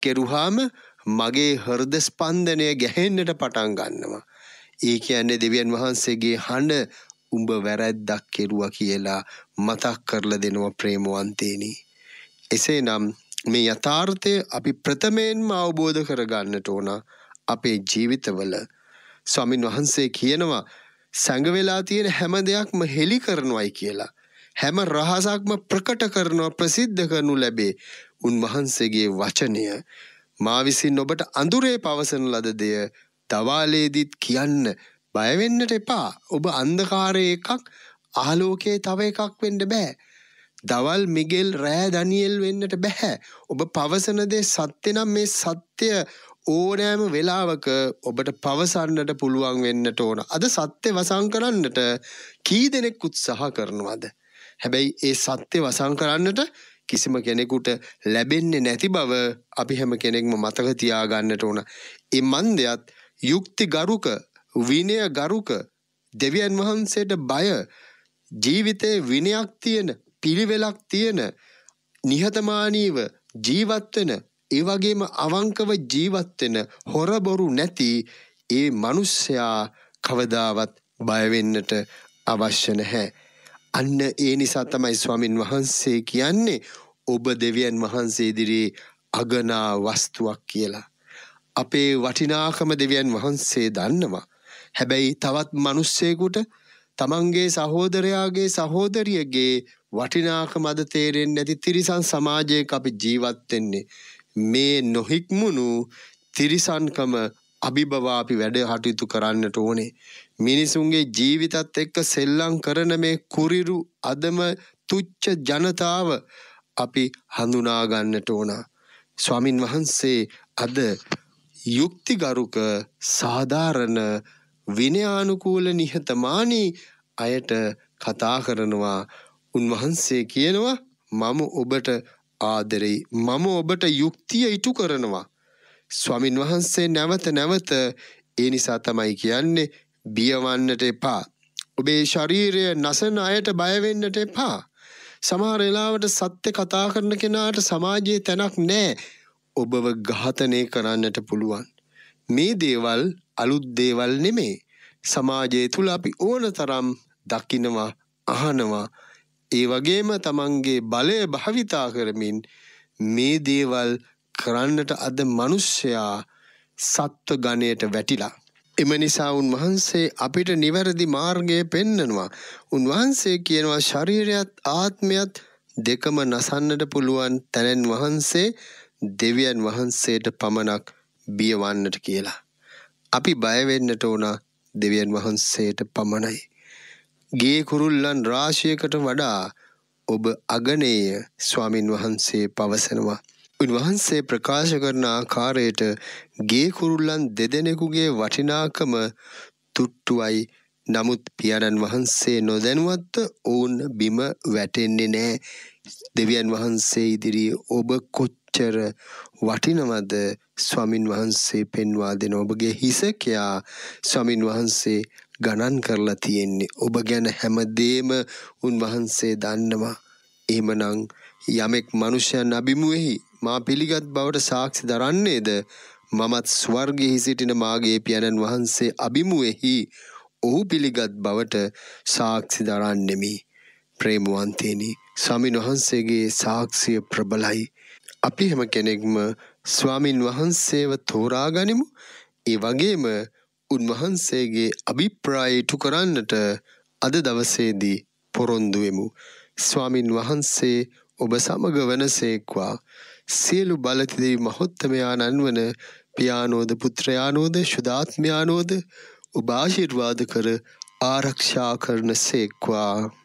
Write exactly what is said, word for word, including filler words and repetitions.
කෙරුවාම මගේ හෘද ස්පන්දනය ගැහෙන්නට පටන් ගන්නවා. ඒ කියන්නේ දෙවියන් වහන්සේගේ හඬ උඹ වැරැද්දක් කෙරුවා කියලා මතක් කරලා දෙනවා ප්‍රේමවන්තේනි. එසේනම් මේ යථාර්ථය අපි ප්‍රථමයෙන්ම අවබෝධ කරගන්නට ඕන අපේ ජීවිතවල. ස්වාමින් වහන්සේ කියනවා සංග වෙලා තියෙන හැම දෙයක්ම හෙළි කරනවායි කියලා. හැම රහසක්ම ප්‍රකට කරනවා ප්‍රසිද්ධ කරනු ලැබේ උන්වහන්සේගේ වචනය. මා විසින් ඔබට අඳුරේ පවසන ලද දෙය දවාලේදීත් කියන්න බය වෙන්නට එපා. ඔබ අන්ධකාරයේ එකක් ආලෝකයේ තව එකක් වෙන්න බෑ. දවල් මිගෙල් රෑ ඩැනියෙල් වෙන්නට බෑ. ඔබ පවසන දේ සත්‍ය නම් මේ සත්‍ය ඕනෑම වෙලාවක ඔබට පවසන්නට පුළුවන් වෙන්නට ඕන. අද සත්‍ය වසන් කරන්නට කී දෙනෙක් උත්සාහ කරනවද? හැබැයි ඒ සත්‍ය වසන් කරන්නට කිසිම කෙනෙකුට ලැබෙන්නේ නැති බව අපි හැම කෙනෙක්ම මතක තියාගන්නට ඕන. ඒ මන්දයත් යුක්ති ගරුක විනය ගරුක දෙවියන් වහන්සේට බය ජීවිතේ විනයක් තියෙන පිළිවෙලක් තියෙන නිහතමානීව ජීවත් වෙන ඒ වගේම අවංකව ජීවත් වෙන හොරබොරු නැති ඒ මිනිසයා කවදාවත් බය වෙන්නට අවශ්‍ය නැහැ. අන්න ඒ නිසා තමයි ස්වාමින් වහන්සේ කියන්නේ ඔබ දෙවියන් වහන්සේ ඉදිරියේ අගනා වස්තුවක් කියලා. අපේ වටිනාකම දෙවියන් වහන්සේ දන්නවා. හැබැයි තවත් මිනිස්සෙකුට තමන්ගේ සහෝදරයාගේ සහෝදරියගේ වටිනාකම අද තේරෙන්නේ නැති තිරිසන් සමාජයක අපි ජීවත් වෙන්නේ. මේ නොහික්මුණු තිරිසන්කම අභිබවා අපි වැඩ කටයුතු කරන්නට ඕනේ. මිනිසුන්ගේ ජීවිතත් එක්ක සෙල්ලම් කරන මේ කුරිරු අදම තුච්ච ජනතාව අපි හඳුනා ගන්නට ඕන. ස්වාමින් වහන්සේ අද යුක්තිගරුක සාධාරණ විනයානුකූල නිහතමානී අයට කතා කරනවා. උන්වහන්සේ කියනවා මම ඔබට ආදරෙයි. මම ඔබට යුක්තිය ඉටු කරනවා. ස්වාමින් වහන්සේ නැවත නැවත ඒ නිසා තමයි කියන්නේ බියවන්නට එපා. ඔබේ ශරීරය නසන අයට බය වෙන්නට එපා. සමහර වෙලාවට සත්‍ය කතා කරන කෙනාට සමාජයේ තැනක් නැහැ. ඔබව ඝාතනය කරන්නට පුළුවන්. මේ දේවල් අලුත් දේවල් නෙමෙයි. සමාජය තුල අපි ඕනතරම් දකිනවා අහනවා. ඒ වගේම තමන්ගේ බලය භාවිතා කරමින් මේ දේවල් කරන්නට අද මිනිස්සයා සත්ව ගණයට වැටිලා. එම නිසා උන්වහන්සේ අපිට නිවැරදි මාර්ගය පෙන්වනවා. උන්වහන්සේ කියනවා ශරීරයත් ආත්මයත් දෙකම නසන්නට පුළුවන් තැනන් වහන්සේ දෙවියන් වහන්සේට පමණක් බියවන්නට කියලා. අපි බය වෙන්නට ඕන දෙවියන් වහන්සේට පමණයි. ගේ කුරුල්ලන් රාශියකට වඩා ඔබ අගනේය ස්වාමින් වහන්සේ පවසනවා. උන්වහන්සේ ප්‍රකාශ කරන ආකාරයට ගේ කුරුල්ලන් දෙදෙනෙකුගේ වටිනාකම තුට්ටුවයි. නමුත් පියාණන් වහන්සේ නොදැනුවත්ව ඔවුන් බිම වැටෙන්නේ නැහැ. දෙවියන් වහන්සේ ඉදිරියේ ඔබ කොච්චර වටිනවද ස්වාමින් වහන්සේ පෙන්වා දෙන ඔබගේ හිසකයා ස්වාමින් වහන්සේ ගණන් කරලා තියෙන්නේ. ඔබ ගැන හැමදේම උන්වහන්සේ දන්නවා. එහෙමනම් යමෙක් මනුෂ්‍යයන් අභිමුවෙහි මා පිළිගත් බවට සාක්ෂි දරන්නේද මමත් ස්වර්ගයේ සිටින මාගේ පියාණන් වහන්සේ අභිමුවෙහි ඔහු පිළිගත් බවට සාක්ෂි දරන්නෙමි. ප්‍රේමවන්තේනි, ස්වාමින් වහන්සේගේ සාක්ෂිය ප්‍රබලයි. අපි හැම කෙනෙක්ම ස්වාමින් වහන්සේව තෝරා ගනිමු. ඒ වගේම උන්වහන්සේගේ අභිප්‍රාය ඉටු කරන්නට අද දවසේදී පොරොන්දු වෙමු. ස්වාමින් වහන්සේ ඔබ සමග වනසේක්වා. සියලු බලතිදෙවි මහොත්තමයාණන් වන පියානෝද පුත්‍රයානෝද ශුද්ධාත්මයානෝද ඔබ ආශිර්වාද කර ආරක්ෂා කරන සේක්වා.